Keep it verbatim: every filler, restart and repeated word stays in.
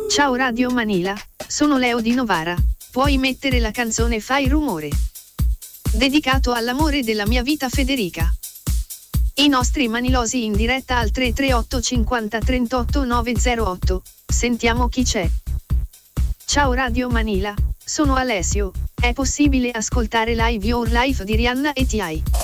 Ciao Radio Manila, sono Leo di Novara. Puoi mettere la canzone Fai rumore. Dedicato all'amore della mia vita Federica. I nostri manilosi in diretta al tre tre otto cinquanta trentotto novecentotto. Sentiamo chi c'è. Ciao Radio Manila, sono Alessio. È possibile ascoltare live Your Life di Rihanna e T I